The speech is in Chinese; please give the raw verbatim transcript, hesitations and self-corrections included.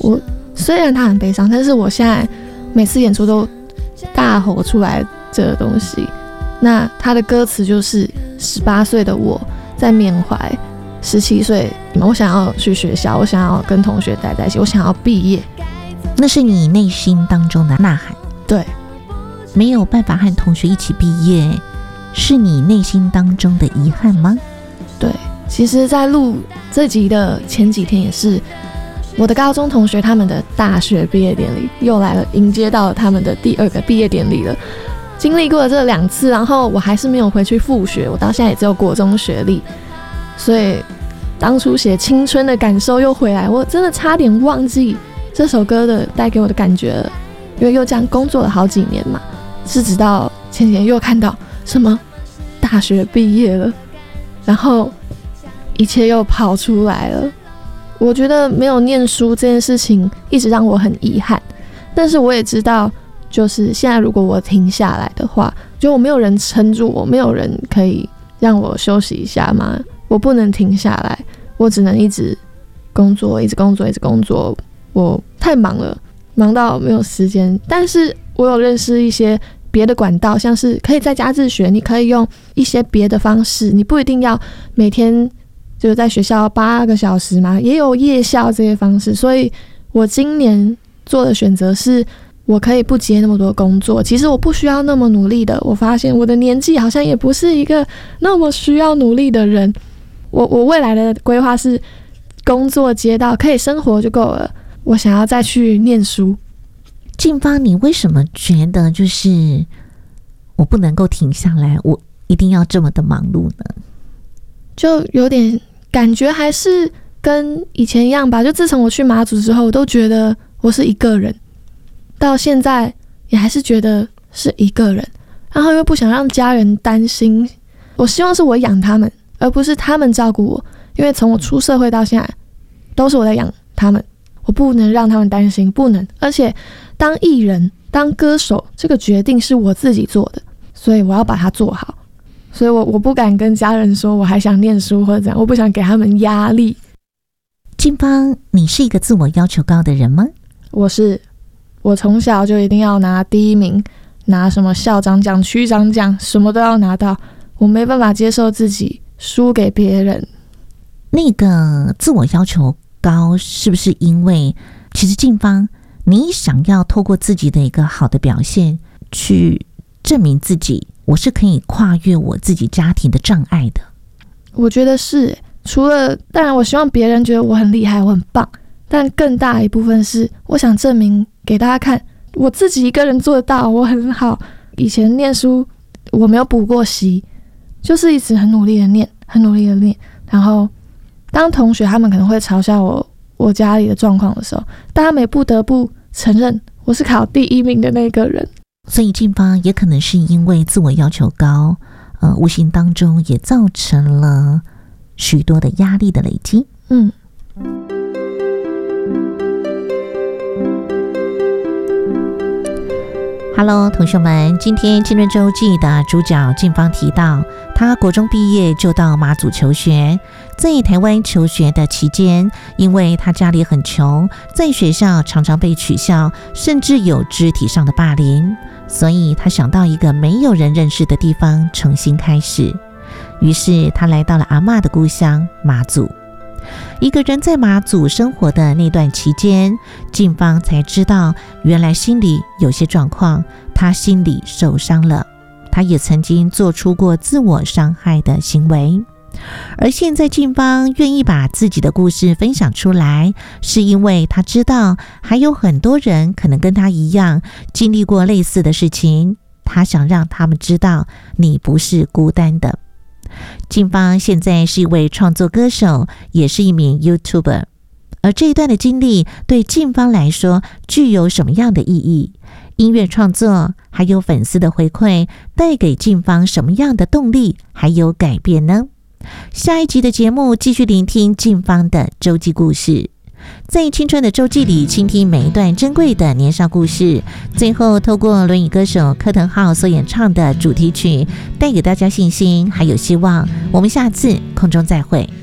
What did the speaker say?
我虽然它很悲伤，但是我现在每次演出都大吼出来这个东西。那它的歌词就是十八岁的我在缅怀十七岁，我想要去学校，我想要跟同学待在一起，我想要毕业。 那是你内心当中的呐喊。 对， 没有办法和同学一起毕业，是你内心当中的遗憾吗？ 对，其实在录这集的前几天也是我的高中同学他们的大学毕业典礼又来了，迎接到他们的第二个毕业典礼了。经历过了这两次，然后我还是没有回去复学，我到现在也只有国中学历，所以当初写青春的感受又回来，我真的差点忘记这首歌的带给我的感觉了，因为又这样工作了好几年嘛，是直到前几年又看到什么大学毕业了，然后一切又跑出来了。我觉得没有念书这件事情一直让我很遗憾，但是我也知道就是现在如果我停下来的话，就我没有人撑住我，没有人可以让我休息一下嘛，我不能停下来，我只能一直工作一直工作一直工作，我太忙了，忙到没有时间。但是我有认识一些别的管道，像是可以在家自学，你可以用一些别的方式，你不一定要每天就是在学校八个小时嘛，也有夜校这些方式。所以我今年做的选择是我可以不接那么多工作，其实我不需要那么努力的，我发现我的年纪好像也不是一个那么需要努力的人。我我未来的规划是工作接到可以生活就够了，我想要再去念书。 静芳，你为什么觉得就是我不能够停下来，我一定要这么的忙碌呢？ 就有点感觉还是跟以前一样吧，就自从我去马祖之后，我都觉得我是一个人，到现在也还是觉得是一个人，然后又不想让家人担心，我希望是我养他们，而不是他们照顾我，因为从我出社会到现在都是我在养他们，我不能让他们担心，不能。而且当艺人当歌手这个决定是我自己做的，所以我要把它做好，所以我我不敢跟家人说我还想念书或者怎样，我不想给他们压力。 静芳，你是一个自我要求高的人吗？ 我是，我从小就一定要拿第一名，拿什么校长奖、区长奖，什么都要拿到，我没办法接受自己输给别人。 那个自我要求高，是不是因为其实静芳你想要透过自己的一个好的表现去证明自己，我是可以跨越我自己家庭的障碍的？ 我觉得是，除了当然我希望别人觉得我很厉害我很棒，但更大一部分是我想证明给大家看我自己一个人做得到，我很好。以前念书我没有补过习，就是一直很努力的念很努力的念，然后当同学他们可能会嘲笑我我家里的状况的时候，但他们也不得不承认我是考第一名的那个人。 所以静芳也可能是因为自我要求高，呃，无形当中也造成了许多的压力的累积。 嗯。 Hello， 同学们，今天青春周记的主角静芳提到，他国中毕业就到马祖求学，在台湾求学的期间，因为他家里很穷，在学校常常被取笑，甚至有肢体上的霸凌，所以他想到一个没有人认识的地方重新开始。于是他来到了阿嬷的故乡马祖。一个人在马祖生活的那段期间，静芳才知道原来心里有些状况，他心里受伤了，他也曾经做出过自我伤害的行为。而现在静芳愿意把自己的故事分享出来，是因为他知道还有很多人可能跟他一样经历过类似的事情，他想让他们知道你不是孤单的。静芳现在是一位创作歌手，也是一名 YouTuber。 而这一段的经历对静芳来说具有什么样的意义？音乐创作还有粉丝的回馈带给静芳什么样的动力还有改变呢？下一集的节目继续聆听静芳的周记故事，在青春的周记里倾听每一段珍贵的年少故事，最后透过轮椅歌手柯腾浩所演唱的主题曲带给大家信心还有希望。我们下次空中再会。